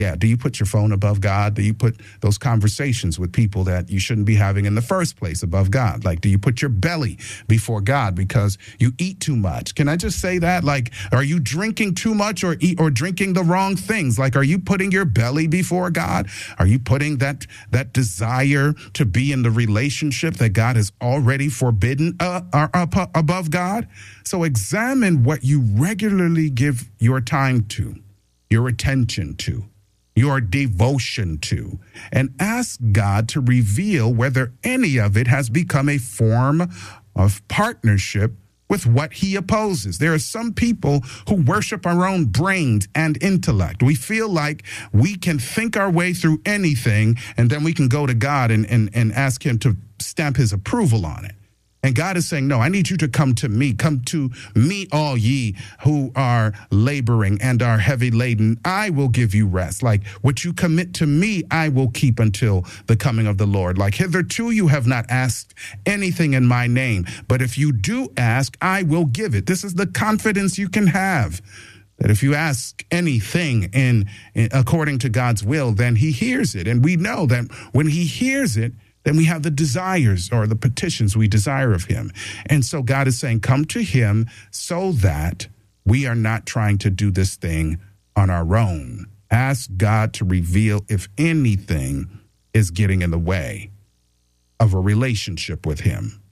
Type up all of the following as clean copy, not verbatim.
Yeah, do you put your phone above God? Do you put those conversations with people that you shouldn't be having in the first place above God? Like, do you put your belly before God because you eat too much? Can I just say that? Like, are you drinking too much or drinking the wrong things? Like, are you putting your belly before God? Are you putting that desire to be in the relationship that God has already forbidden above God? So examine what you regularly give your time to, your attention to, your devotion to, and ask God to reveal whether any of it has become a form of partnership with what he opposes. There are some people who worship our own brains and intellect. We feel like we can think our way through anything, and then we can go to God and ask him to stamp his approval on it. And God is saying, no, I need you to come to me, all ye who are laboring and are heavy laden. I will give you rest. Like, what you commit to me, I will keep until the coming of the Lord. Like, hitherto you have not asked anything in my name, but if you do ask, I will give it. This is the confidence you can have, that if you ask anything in according to God's will, then he hears it. And we know that when he hears it, then we have the desires or the petitions we desire of him. And so God is saying, come to him so that we are not trying to do this thing on our own. Ask God to reveal if anything is getting in the way of a relationship with him.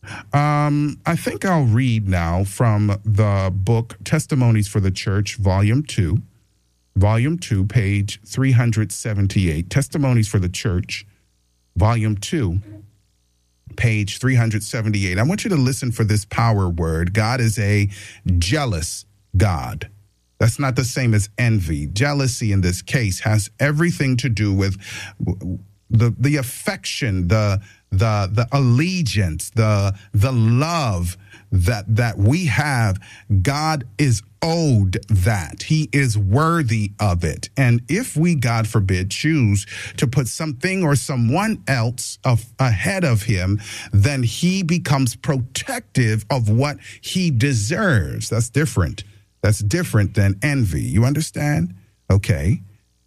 I think I'll read now from the book Testimonies for the Church, Volume 2, page 378. Testimonies for the Church, Volume 2, page 378. I want you to listen for this power word. God is a jealous God. That's not the same as envy. Jealousy in this case has everything to do with the affection, the allegiance, the love that we have. God is owed that. He is worthy of it. And if we, God forbid, choose to put something or someone else ahead of him, then he becomes protective of what he deserves. That's different. That's different than envy. You understand? Okay.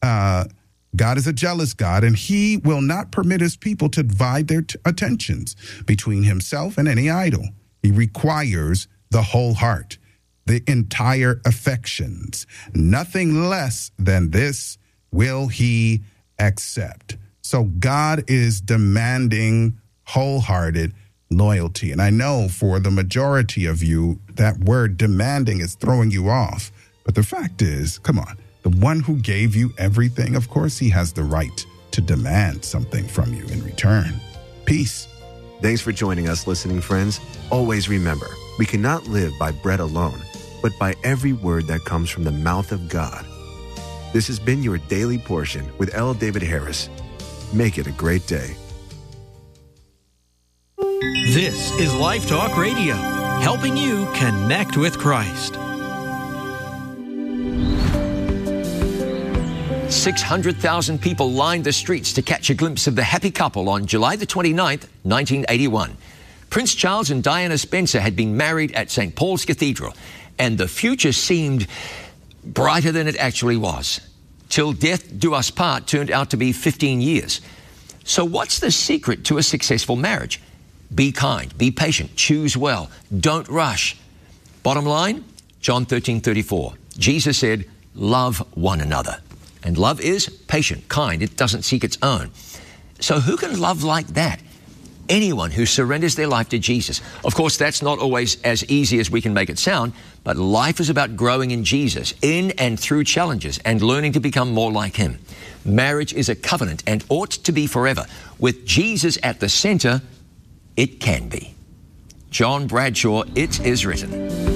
God is a jealous God, and he will not permit his people to divide their attentions between himself and any idol. He requires the whole heart, the entire affections. Nothing less than this will he accept. So God is demanding wholehearted loyalty. And I know for the majority of you, that word demanding is throwing you off. But the fact is, come on, the one who gave you everything, of course, he has the right to demand something from you in return. Peace. Thanks for joining us, listening friends. Always remember, we cannot live by bread alone, but by every word that comes from the mouth of God. This has been your Daily Portion with L. David Harris. Make it a great day. This is Life Talk Radio, helping you connect with Christ. 600,000 people lined the streets to catch a glimpse of the happy couple on July the 29th, 1981. Prince Charles and Diana Spencer had been married at St. Paul's Cathedral, and the future seemed brighter than it actually was. Till Death Do Us Part turned out to be 15 years. So what's the secret to a successful marriage? Be kind, be patient, choose well, don't rush. Bottom line, John 13:34. Jesus said, love one another. And love is patient, kind. It doesn't seek its own. So who can love like that? Anyone who surrenders their life to Jesus. Of course, that's not always as easy as we can make it sound, but life is about growing in Jesus, in and through challenges, and learning to become more like him. Marriage is a covenant and ought to be forever. With Jesus at the center, it can be. John Bradshaw, It Is Written.